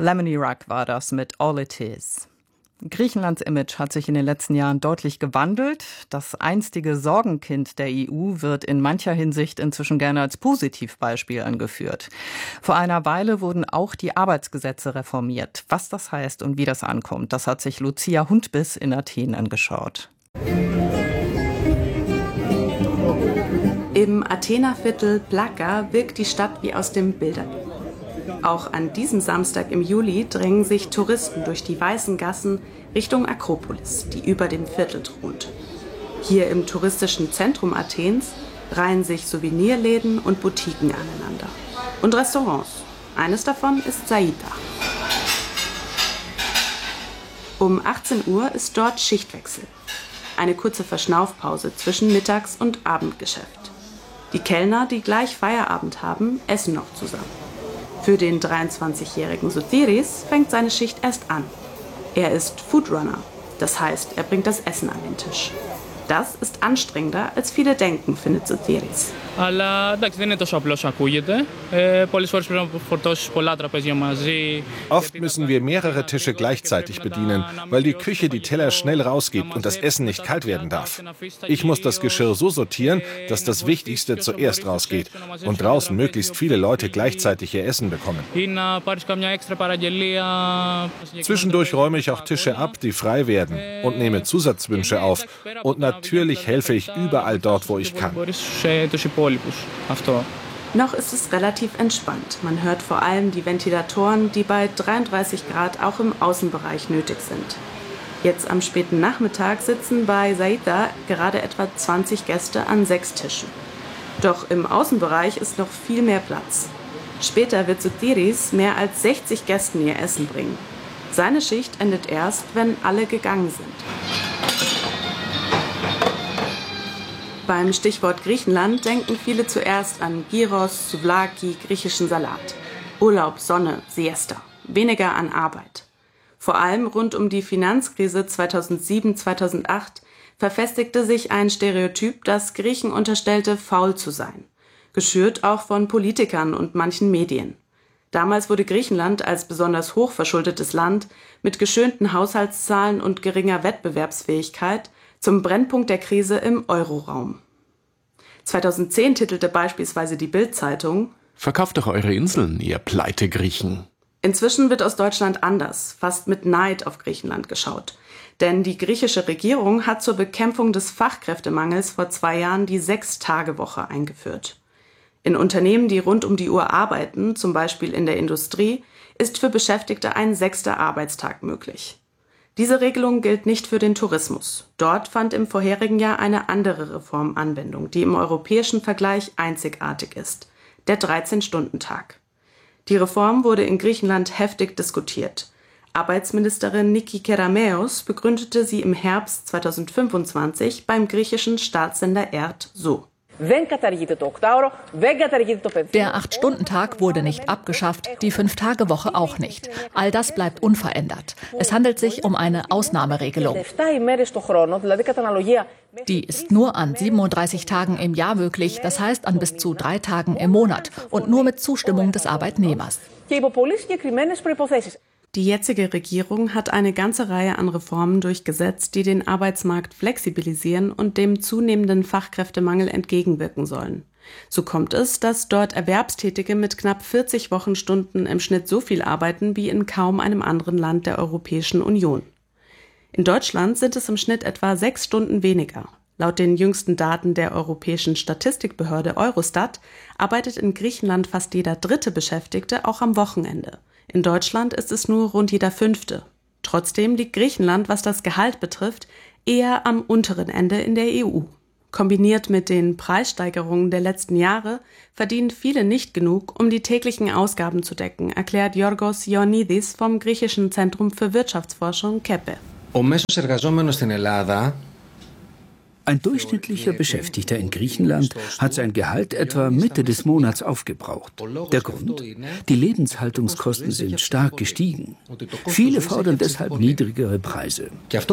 Lemony Ruck war das mit All It Is. Griechenlands Image hat sich in den letzten Jahren deutlich gewandelt. Das einstige Sorgenkind der EU wird in mancher Hinsicht inzwischen gerne als Positivbeispiel angeführt. Vor einer Weile wurden auch die Arbeitsgesetze reformiert. Was das heißt und wie das ankommt, das hat sich Lucia Hundbiss in Athen angeschaut. Im Athener Viertel Plaka wirkt die Stadt wie aus dem Bilderbuch. Auch an diesem Samstag im Juli drängen sich Touristen durch die weißen Gassen Richtung Akropolis, die über dem Viertel thront. Hier im touristischen Zentrum Athens reihen sich Souvenirläden und Boutiquen aneinander. Und Restaurants. Eines davon ist Zaida. Um 18 Uhr ist dort Schichtwechsel. Eine kurze Verschnaufpause zwischen Mittags- und Abendgeschäft. Die Kellner, die gleich Feierabend haben, essen noch zusammen. Für den 23-jährigen Sotiris fängt seine Schicht erst an. Er ist Foodrunner, das heißt, er bringt das Essen an den Tisch. Das ist anstrengender, als viele denken, findet Sotiris. Oft müssen wir mehrere Tische gleichzeitig bedienen, weil die Küche die Teller schnell rausgibt und das Essen nicht kalt werden darf. Ich muss das Geschirr so sortieren, dass das Wichtigste zuerst rausgeht und draußen möglichst viele Leute gleichzeitig ihr Essen bekommen. Zwischendurch räume ich auch Tische ab, die frei werden und nehme Zusatzwünsche auf. Und natürlich helfe ich überall dort, wo ich kann. Noch ist es relativ entspannt. Man hört vor allem die Ventilatoren, die bei 33 Grad auch im Außenbereich nötig sind. Jetzt am späten Nachmittag sitzen bei Zaida gerade etwa 20 Gäste an 6 Tischen. Doch im Außenbereich ist noch viel mehr Platz. Später wird Sotiris mehr als 60 Gästen ihr Essen bringen. Seine Schicht endet erst, wenn alle gegangen sind. Beim Stichwort Griechenland denken viele zuerst an Gyros, Souvlaki, griechischen Salat. Urlaub, Sonne, Siesta. Weniger an Arbeit. Vor allem rund um die Finanzkrise 2007-2008 verfestigte sich ein Stereotyp, das Griechen unterstellte, faul zu sein. Geschürt auch von Politikern und manchen Medien. Damals wurde Griechenland als besonders hochverschuldetes Land mit geschönten Haushaltszahlen und geringer Wettbewerbsfähigkeit zum Brennpunkt der Krise im Euroraum. 2010 titelte beispielsweise die Bild-Zeitung: Verkauft doch eure Inseln, ihr Pleite-Griechen. Inzwischen wird aus Deutschland anders, fast mit Neid auf Griechenland geschaut. Denn die griechische Regierung hat zur Bekämpfung des Fachkräftemangels vor 2 Jahren die 6-Tage-Woche eingeführt. In Unternehmen, die rund um die Uhr arbeiten, zum Beispiel in der Industrie, ist für Beschäftigte ein 6. Arbeitstag möglich. Diese Regelung gilt nicht für den Tourismus. Dort fand im vorherigen Jahr eine andere Reform Anwendung, die im europäischen Vergleich einzigartig ist: der 13-Stunden-Tag. Die Reform wurde in Griechenland heftig diskutiert. Arbeitsministerin Niki Kerameos begründete sie im Herbst 2025 beim griechischen Staatssender ERT so: Der 8-Stunden-Tag wurde nicht abgeschafft, die 5-Tage-Woche auch nicht. All das bleibt unverändert. Es handelt sich um eine Ausnahmeregelung. Die ist nur an 37 Tagen im Jahr möglich, das heißt an bis zu 3 Tagen im Monat und nur mit Zustimmung des Arbeitnehmers. Die jetzige Regierung hat eine ganze Reihe an Reformen durchgesetzt, die den Arbeitsmarkt flexibilisieren und dem zunehmenden Fachkräftemangel entgegenwirken sollen. So kommt es, dass dort Erwerbstätige mit knapp 40 Wochenstunden im Schnitt so viel arbeiten wie in kaum einem anderen Land der Europäischen Union. In Deutschland sind es im Schnitt etwa 6 Stunden weniger. Laut den jüngsten Daten der Europäischen Statistikbehörde Eurostat arbeitet in Griechenland fast jeder 3. Beschäftigte auch am Wochenende. In Deutschland ist es nur rund jeder 5. Trotzdem liegt Griechenland, was das Gehalt betrifft, eher am unteren Ende in der EU. Kombiniert mit den Preissteigerungen der letzten Jahre verdienen viele nicht genug, um die täglichen Ausgaben zu decken, erklärt Yorgos Ioannidis vom griechischen Zentrum für Wirtschaftsforschung KEPE. Ein durchschnittlicher Beschäftigter in Griechenland hat sein Gehalt etwa Mitte des Monats aufgebraucht. Der Grund? Die Lebenshaltungskosten sind stark gestiegen. Viele fordern deshalb niedrigere Preise.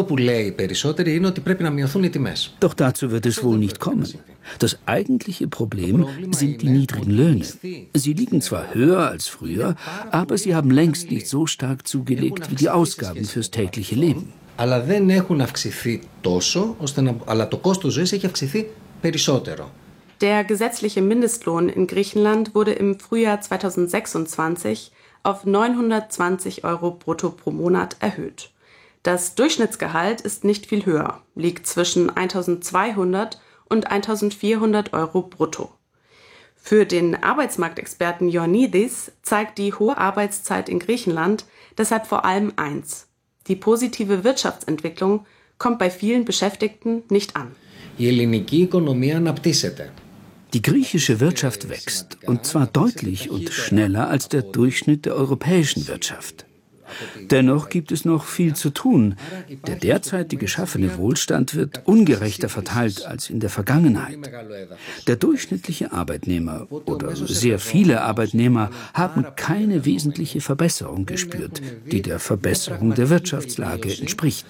Doch dazu wird es wohl nicht kommen. Das eigentliche Problem sind die niedrigen Löhne. Sie liegen zwar höher als früher, aber sie haben längst nicht so stark zugelegt wie die Ausgaben fürs tägliche Leben. Αλλά δεν έχουν αυξηθεί τόσο, αλλά το κόστος ζωής έχει αυξηθεί περισσότερο. Der gesetzliche Mindestlohn in Griechenland wurde im Frühjahr 2026 auf 920 € brutto pro Monat erhöht. Das Durchschnittsgehalt ist nicht viel höher, liegt zwischen 1.200 und 1.400 € brutto. Für den Arbeitsmarktexperten Ioannidis zeigt die hohe Arbeitszeit in Griechenland deshalb vor allem eins: Die positive Wirtschaftsentwicklung kommt bei vielen Beschäftigten nicht an. Die griechische Wirtschaft wächst, und zwar deutlich und schneller als der Durchschnitt der europäischen Wirtschaft. Dennoch gibt es noch viel zu tun. Der derzeitig geschaffene Wohlstand wird ungerechter verteilt als in der Vergangenheit. Der durchschnittliche Arbeitnehmer oder sehr viele Arbeitnehmer haben keine wesentliche Verbesserung gespürt, die der Verbesserung der Wirtschaftslage entspricht.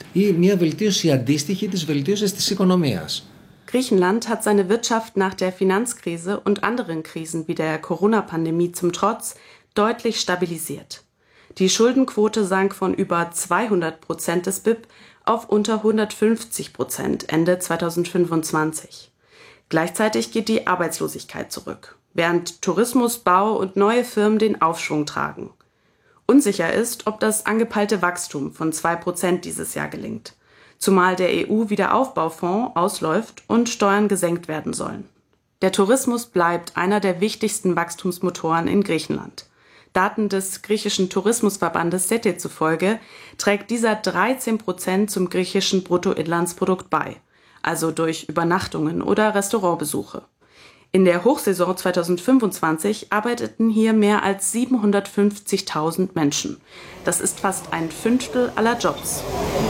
Griechenland hat seine Wirtschaft nach der Finanzkrise und anderen Krisen wie der Corona-Pandemie zum Trotz deutlich stabilisiert. Die Schuldenquote sank von über 200% des BIP auf unter 150% Ende 2025. Gleichzeitig geht die Arbeitslosigkeit zurück, während Tourismus, Bau und neue Firmen den Aufschwung tragen. Unsicher ist, ob das angepeilte Wachstum von 2% dieses Jahr gelingt, zumal der EU-Wiederaufbaufonds ausläuft und Steuern gesenkt werden sollen. Der Tourismus bleibt einer der wichtigsten Wachstumsmotoren in Griechenland. Daten des griechischen Tourismusverbandes SETI zufolge trägt dieser 13% zum griechischen Bruttoinlandsprodukt bei, also durch Übernachtungen oder Restaurantbesuche. In der Hochsaison 2025 arbeiteten hier mehr als 750.000 Menschen. Das ist fast ein Fünftel aller Jobs.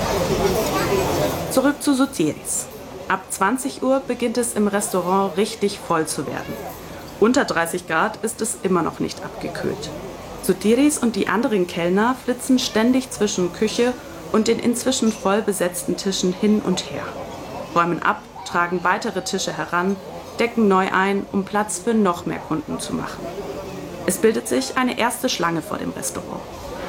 Zurück zu Sotiris. Ab 20 Uhr beginnt es im Restaurant richtig voll zu werden. Unter 30 Grad ist es immer noch nicht abgekühlt. Sotiris und die anderen Kellner flitzen ständig zwischen Küche und den inzwischen voll besetzten Tischen hin und her. Räumen ab, tragen weitere Tische heran, decken neu ein, um Platz für noch mehr Kunden zu machen. Es bildet sich eine erste Schlange vor dem Restaurant.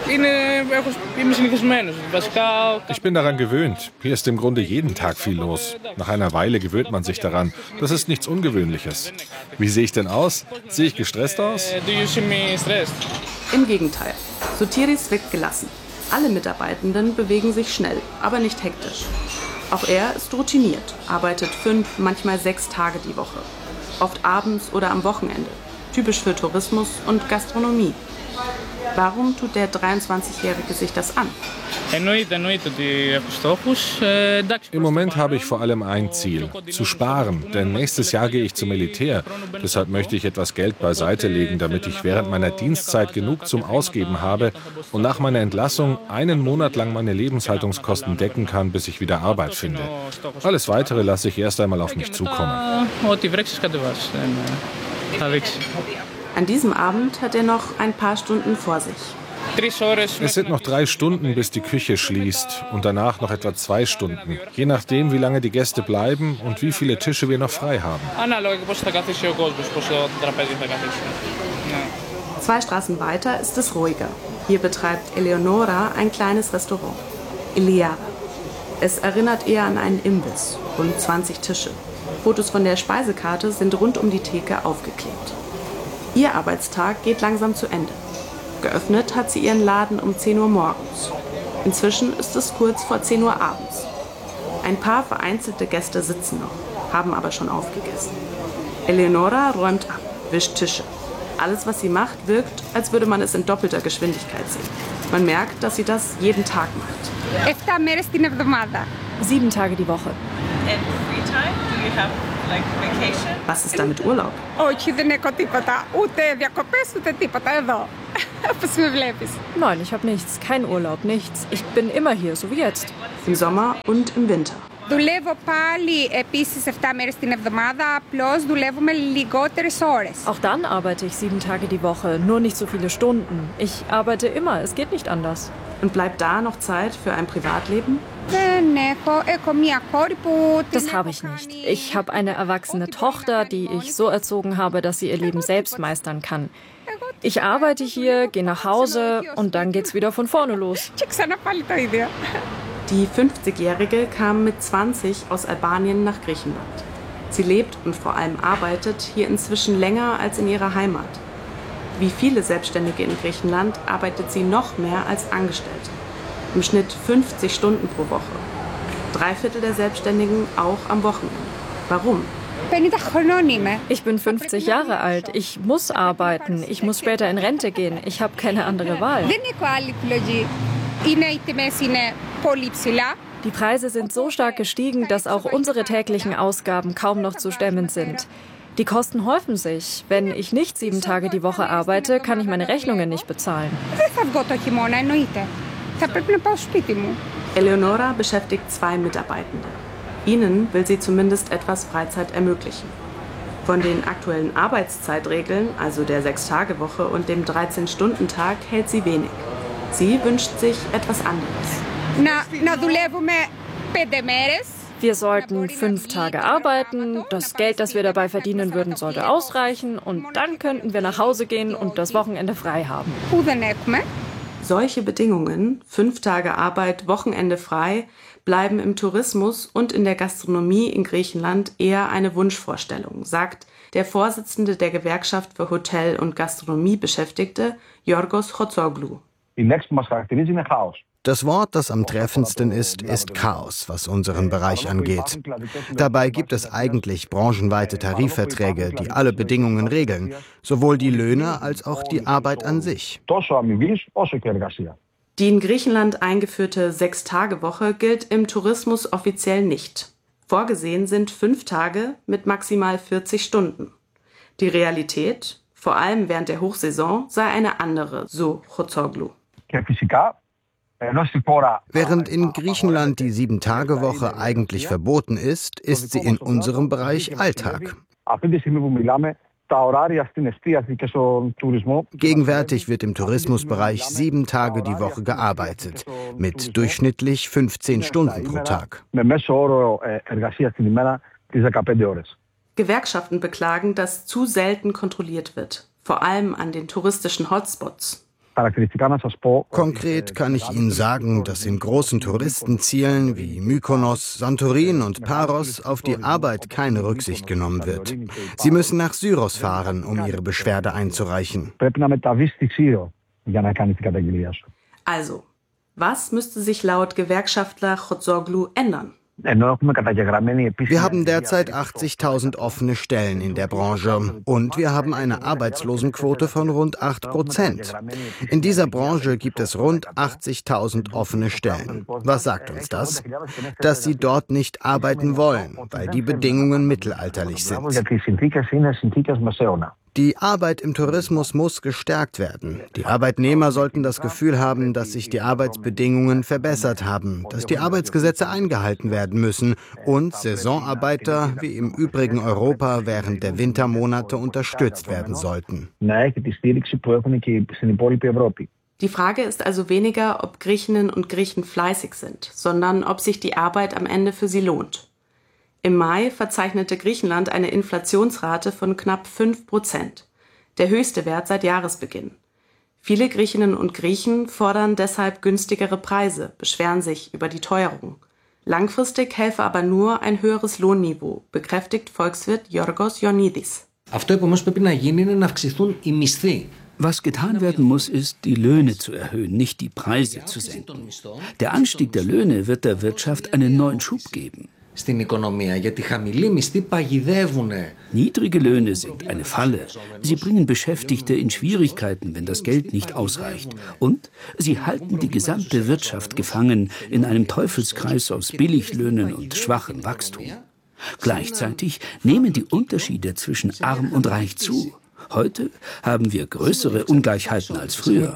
Ich bin daran gewöhnt. Hier ist im Grunde jeden Tag viel los. Nach einer Weile gewöhnt man sich daran. Das ist nichts Ungewöhnliches. Wie sehe ich denn aus? Sehe ich gestresst aus? Im Gegenteil. Sotiris wirkt gelassen. Alle Mitarbeitenden bewegen sich schnell, aber nicht hektisch. Auch er ist routiniert, arbeitet 5, manchmal 6 Tage die Woche. Oft abends oder am Wochenende. Typisch für Tourismus und Gastronomie. Warum tut der 23-Jährige sich das an? Im Moment habe ich vor allem ein Ziel: zu sparen, denn nächstes Jahr gehe ich zum Militär. Deshalb möchte ich etwas Geld beiseite legen, damit ich während meiner Dienstzeit genug zum Ausgeben habe und nach meiner Entlassung einen Monat lang meine Lebenshaltungskosten decken kann, bis ich wieder Arbeit finde. Alles Weitere lasse ich erst einmal auf mich zukommen. An diesem Abend hat er noch ein paar Stunden vor sich. Es sind noch 3 Stunden, bis die Küche schließt und danach noch etwa 2 Stunden. Je nachdem, wie lange die Gäste bleiben und wie viele Tische wir noch frei haben. 2 Straßen weiter ist es ruhiger. Hier betreibt Eleonora ein kleines Restaurant. Iliara. Es erinnert eher an einen Imbiss. Rund 20 Tische. Fotos von der Speisekarte sind rund um die Theke aufgeklebt. Ihr Arbeitstag geht langsam zu Ende. Geöffnet hat sie ihren Laden um 10 Uhr morgens. Inzwischen ist es kurz vor 10 Uhr abends. Ein paar vereinzelte Gäste sitzen noch, haben aber schon aufgegessen. Eleonora räumt ab, wischt Tische. Alles, was sie macht, wirkt, als würde man es in doppelter Geschwindigkeit sehen. Man merkt, dass sie das jeden Tag macht. 7 Tage die Woche. And free time? Do you have like vacation? Was ist da mit Urlaub? Nein, ich habe nichts. Kein Urlaub, nichts. Ich bin immer hier, so wie jetzt. Im Sommer und im Winter. Auch dann arbeite ich 7 Tage die Woche, nur nicht so viele Stunden. Ich arbeite immer, es geht nicht anders. Und bleibt da noch Zeit für ein Privatleben? Das habe ich nicht. Ich habe eine erwachsene Tochter, die ich so erzogen habe, dass sie ihr Leben selbst meistern kann. Ich arbeite hier, gehe nach Hause und dann geht's wieder von vorne los. Die 50-Jährige kam mit 20 aus Albanien nach Griechenland. Sie lebt und vor allem arbeitet hier inzwischen länger als in ihrer Heimat. Wie viele Selbstständige in Griechenland arbeitet sie noch mehr als Angestellte. Im Schnitt 50 Stunden pro Woche. 3/4 der Selbstständigen auch am Wochenende. Warum? Ich bin 50 Jahre alt. Ich muss arbeiten. Ich muss später in Rente gehen. Ich habe keine andere Wahl. Die Preise sind so stark gestiegen, dass auch unsere täglichen Ausgaben kaum noch zu stemmen sind. Die Kosten häufen sich. Wenn ich nicht 7 Tage die Woche arbeite, kann ich meine Rechnungen nicht bezahlen. Eleonora beschäftigt 2 Mitarbeitende. Ihnen will sie zumindest etwas Freizeit ermöglichen. Von den aktuellen Arbeitszeitregeln, also der 6-Tage-Woche und dem 13-Stunden-Tag, hält sie wenig. Sie wünscht sich etwas anderes. Wir sollten 5 Tage arbeiten, das Geld, das wir dabei verdienen würden, sollte ausreichen und dann könnten wir nach Hause gehen und das Wochenende frei haben. Solche Bedingungen, 5 Tage Arbeit, Wochenende frei, bleiben im Tourismus und in der Gastronomie in Griechenland eher eine Wunschvorstellung, sagt der Vorsitzende der Gewerkschaft für Hotel- und Gastronomiebeschäftigte, Yorgos Chotsoglu. Das Wort, das am treffendsten ist Chaos, was unseren Bereich angeht. Dabei gibt es eigentlich branchenweite Tarifverträge, die alle Bedingungen regeln, sowohl die Löhne als auch die Arbeit an sich. Die in Griechenland eingeführte 6-Tage-Woche gilt im Tourismus offiziell nicht. Vorgesehen sind 5 Tage mit maximal 40 Stunden. Die Realität, vor allem während der Hochsaison, sei eine andere, so Chotsoglu. Während in Griechenland die 7-Tage-Woche eigentlich verboten ist, ist sie in unserem Bereich Alltag. Gegenwärtig wird im Tourismusbereich 7 Tage die Woche gearbeitet, mit durchschnittlich 15 Stunden pro Tag. Gewerkschaften beklagen, dass zu selten kontrolliert wird, vor allem an den touristischen Hotspots. Konkret kann ich Ihnen sagen, dass in großen Touristenzielen wie Mykonos, Santorin und Paros auf die Arbeit keine Rücksicht genommen wird. Sie müssen nach Syros fahren, um Ihre Beschwerde einzureichen. Also, was müsste sich laut Gewerkschaftler Chotsoglu ändern? Wir haben derzeit 80.000 offene Stellen in der Branche und wir haben eine Arbeitslosenquote von rund 8%. In dieser Branche gibt es rund 80.000 offene Stellen. Was sagt uns das? Dass sie dort nicht arbeiten wollen, weil die Bedingungen mittelalterlich sind. Die Arbeit im Tourismus muss gestärkt werden. Die Arbeitnehmer sollten das Gefühl haben, dass sich die Arbeitsbedingungen verbessert haben, dass die Arbeitsgesetze eingehalten werden müssen und Saisonarbeiter wie im übrigen Europa während der Wintermonate unterstützt werden sollten. Die Frage ist also weniger, ob Griechinnen und Griechen fleißig sind, sondern ob sich die Arbeit am Ende für sie lohnt. Im Mai verzeichnete Griechenland eine Inflationsrate von knapp 5%, der höchste Wert seit Jahresbeginn. Viele Griechinnen und Griechen fordern deshalb günstigere Preise, beschweren sich über die Teuerung. Langfristig helfe aber nur ein höheres Lohnniveau, bekräftigt Volkswirt Yorgos Ioannidis. Was getan werden muss, ist, die Löhne zu erhöhen, nicht die Preise zu senken. Der Anstieg der Löhne wird der Wirtschaft einen neuen Schub geben. Niedrige Löhne sind eine Falle. Sie bringen Beschäftigte in Schwierigkeiten, wenn das Geld nicht ausreicht. Und sie halten die gesamte Wirtschaft gefangen in einem Teufelskreis aus Billiglöhnen und schwachem Wachstum. Gleichzeitig nehmen die Unterschiede zwischen Arm und Reich zu. Heute haben wir größere Ungleichheiten als früher.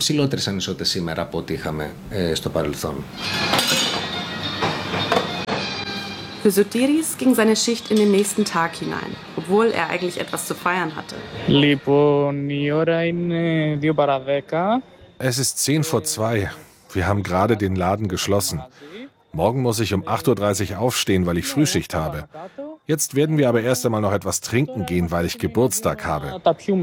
Für Sotiris ging seine Schicht in den nächsten Tag hinein, obwohl er eigentlich etwas zu feiern hatte. Es ist 1:10. Wir haben gerade den Laden geschlossen. Morgen muss ich um 8:30 Uhr aufstehen, weil ich Frühschicht habe. Jetzt werden wir aber erst einmal noch etwas trinken gehen, weil ich Geburtstag habe.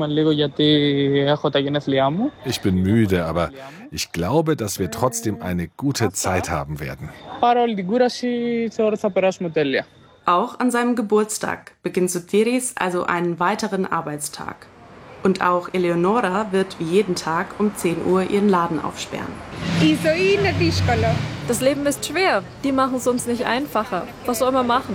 Ich bin müde, aber ich glaube, dass wir trotzdem eine gute Zeit haben werden. Auch an seinem Geburtstag beginnt Sotiris also einen weiteren Arbeitstag. Und auch Eleonora wird wie jeden Tag um 10 Uhr ihren Laden aufsperren. Das Leben ist schwer. Die machen es uns nicht einfacher. Was soll man machen?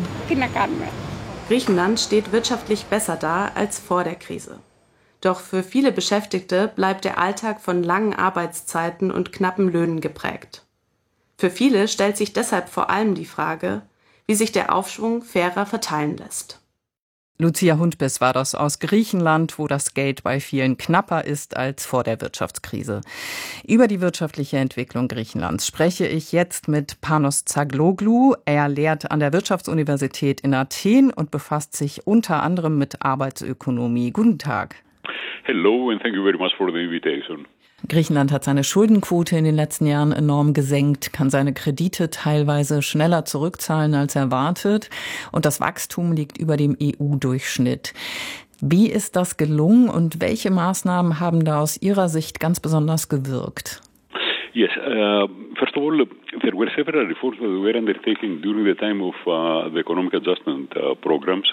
Griechenland steht wirtschaftlich besser da als vor der Krise. Doch für viele Beschäftigte bleibt der Alltag von langen Arbeitszeiten und knappen Löhnen geprägt. Für viele stellt sich deshalb vor allem die Frage, wie sich der Aufschwung fairer verteilen lässt. Lucia Hundbiss war das aus Griechenland, wo das Geld bei vielen knapper ist als vor der Wirtschaftskrise. Über die wirtschaftliche Entwicklung Griechenlands spreche ich jetzt mit Panos Zagloglu. Er lehrt an der Wirtschaftsuniversität in Athen und befasst sich unter anderem mit Arbeitsökonomie. Guten Tag. Hello and thank you very much for the invitation. Griechenland hat seine Schuldenquote in den letzten Jahren enorm gesenkt, kann seine Kredite teilweise schneller zurückzahlen als erwartet und das Wachstum liegt über dem EU-Durchschnitt. Wie ist das gelungen und welche Maßnahmen haben da aus Ihrer Sicht ganz besonders gewirkt? Yes, first of all, there were several reforms that were undertaken during the time of the economic adjustment programs.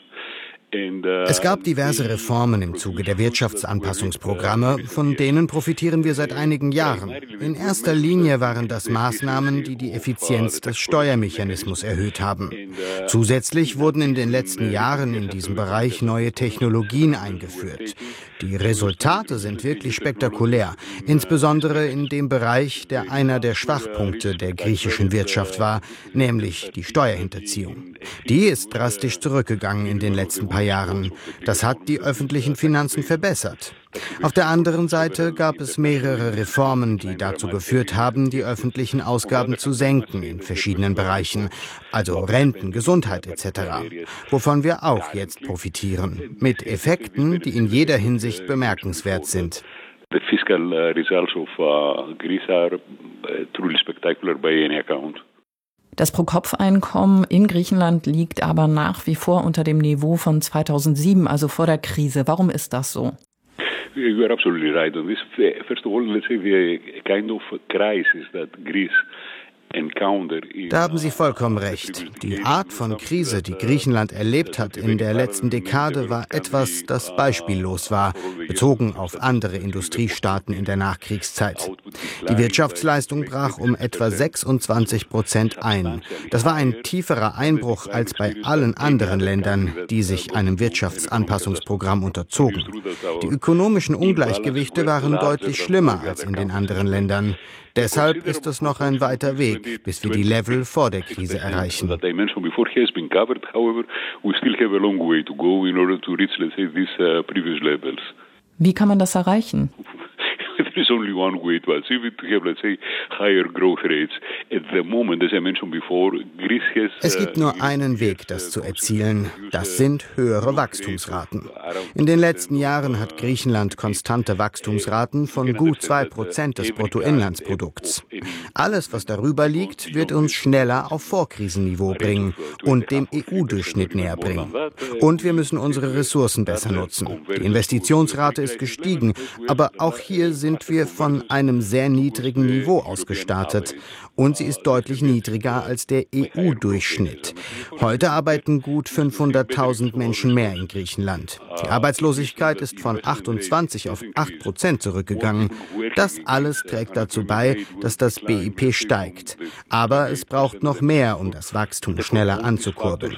Es gab diverse Reformen im Zuge der Wirtschaftsanpassungsprogramme, von denen profitieren wir seit einigen Jahren. In erster Linie waren das Maßnahmen, die die Effizienz des Steuermechanismus erhöht haben. Zusätzlich wurden in den letzten Jahren in diesem Bereich neue Technologien eingeführt. Die Resultate sind wirklich spektakulär, insbesondere in dem Bereich, der einer der Schwachpunkte der griechischen Wirtschaft war, nämlich die Steuerhinterziehung. Die ist drastisch zurückgegangen in den letzten paar Jahren. Das hat die öffentlichen Finanzen verbessert. Auf der anderen Seite gab es mehrere Reformen, die dazu geführt haben, die öffentlichen Ausgaben zu senken in verschiedenen Bereichen, also Renten, Gesundheit etc., wovon wir auch jetzt profitieren, mit Effekten, die in jeder Hinsicht bemerkenswert sind. The fiscal results of Greece are truly spectacular by any account. Das Pro-Kopf-Einkommen in Griechenland liegt aber nach wie vor unter dem Niveau von 2007, also vor der Krise. Warum ist das so? You are absolutely right on this. First of all, let's say the kind of crisis that Greece Da haben Sie vollkommen recht. Die Art von Krise, die Griechenland erlebt hat in der letzten Dekade, war etwas, das beispiellos war, bezogen auf andere Industriestaaten in der Nachkriegszeit. Die Wirtschaftsleistung brach um etwa 26% ein. Das war ein tieferer Einbruch als bei allen anderen Ländern, die sich einem Wirtschaftsanpassungsprogramm unterzogen. Die ökonomischen Ungleichgewichte waren deutlich schlimmer als in den anderen Ländern. Deshalb ist es noch ein weiter Weg, bis wir die Level vor der Krise erreichen. Wie kann man das erreichen? There is only one way to achieve it, to have, let's say, higher growth rates. At the moment, as I mentioned before, Greece has... Es gibt nur einen Weg, das zu erzielen. Das sind höhere Wachstumsraten. In den letzten Jahren hat Griechenland konstante Wachstumsraten von gut 2% des Bruttoinlandsprodukts. Alles, was darüber liegt, wird uns schneller auf Vorkrisenniveau bringen und dem EU-Durchschnitt näher bringen. Und wir müssen unsere Ressourcen besser nutzen. Die Investitionsrate ist gestiegen, aber auch hier sind wir von einem sehr niedrigen Niveau aus gestartet. Und sie ist deutlich niedriger als der EU-Durchschnitt. Heute arbeiten gut 500.000 Menschen mehr in Griechenland. Die Arbeitslosigkeit ist von 28 auf 8% zurückgegangen. Das alles trägt dazu bei, dass das BIP steigt. Aber es braucht noch mehr, um das Wachstum schneller anzukurbeln.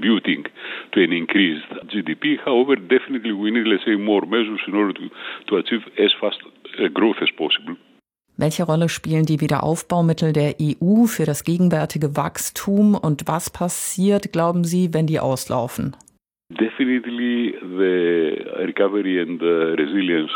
Welche Rolle spielen die Wiederaufbaumittel der EU für das gegenwärtige Wachstum und was passiert, glauben Sie, wenn die auslaufen? Definitely the recovery and resilience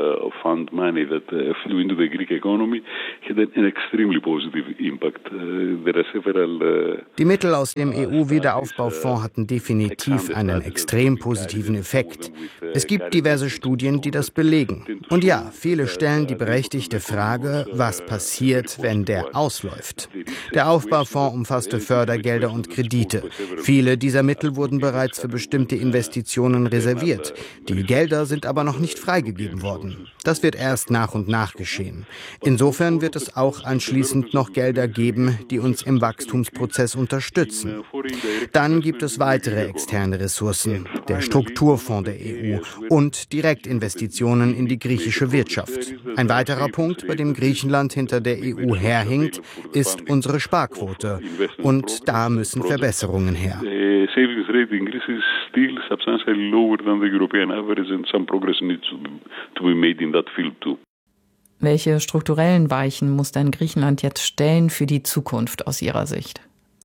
fund money that flew into the Greek economy had an extremely positive impact. There are several Die Mittel aus dem EU-Wiederaufbaufonds hatten definitiv einen extrem positiven Effekt. Es gibt diverse Studien, die das belegen. Und ja, viele stellen die berechtigte Frage, was passiert, wenn der ausläuft. Der Aufbaufonds umfasste Fördergelder und Kredite. Viele dieser Mittel wurden bereits für bestimmte Investitionen reserviert. Die Gelder sind aber noch nicht freigegeben worden. Das wird erst nach und nach geschehen. Insofern wird es auch anschließend noch Gelder geben, die uns im Wachstumsprozess unterstützen. Dann gibt es weitere externe Ressourcen, der Strukturfonds der EU und Direktinvestitionen in die griechische Wirtschaft. Ein weiterer Punkt, bei dem Griechenland hinter der EU herhinkt, ist unsere Sparquote. Und da müssen Verbesserungen her. Savings rate in Greece is still substantially lower than the European average and some progress needs to be made in that field too. Welche strukturellen Weichen muss denn Griechenland jetzt stellen für die Zukunft aus Ihrer Sicht?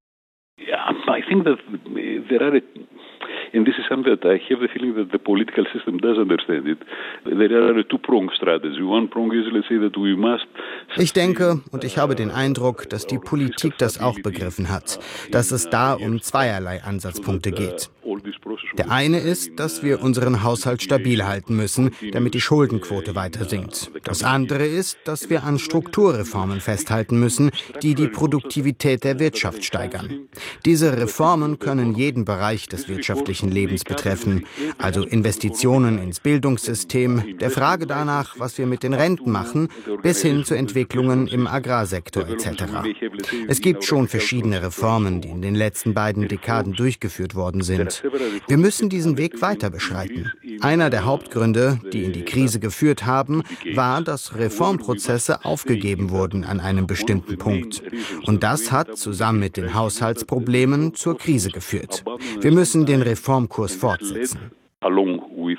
Yeah, I think that there are and this is something that I have the feeling that the political system does understand it. There are a two-pronged strategy. One prong is, let's say, that we must. Ich denke, und ich habe den Eindruck, dass die Politik das auch begriffen hat, dass es da um zweierlei Ansatzpunkte geht. Der eine ist, dass wir unseren Haushalt stabil halten müssen, damit die Schuldenquote weiter sinkt. Das andere ist, dass wir an Strukturreformen festhalten müssen, die die Produktivität der Wirtschaft steigern. Diese Reformen können jeden Bereich des wirtschaftlichen Lebens betreffen, also Investitionen ins Bildungssystem, der Frage danach, was wir mit den Renten machen, bis hin zu Entwicklungen im Agrarsektor etc. Es gibt schon verschiedene Reformen, die in den letzten beiden Dekaden durchgeführt worden sind. Wir müssen diesen Weg weiter beschreiten. Einer der Hauptgründe, die in die Krise geführt haben, war, dass Reformprozesse aufgegeben wurden an einem bestimmten Punkt. Und das hat zusammen mit den Haushaltsproblemen zur Krise geführt. Wir müssen den Reformkurs fortsetzen. Along with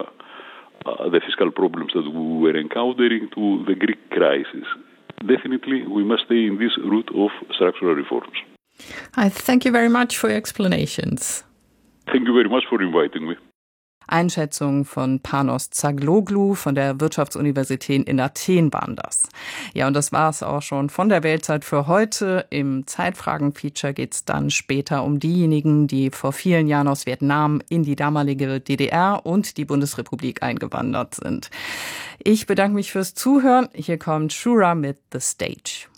the fiscal problems that we were encountering to the Greek crisis. Definitely we must stay in this route of structural reforms. I thank you very much for your explanations. Thank you very much for inviting me. Einschätzungen von Panos Zagloglu von der Wirtschaftsuniversität in Athen waren das. Ja, und das war es auch schon von der Weltzeit für heute. Im Zeitfragen-Feature geht es dann später um diejenigen, die vor vielen Jahren aus Vietnam in die damalige DDR und die Bundesrepublik eingewandert sind. Ich bedanke mich fürs Zuhören. Hier kommt Shura mit The Stage.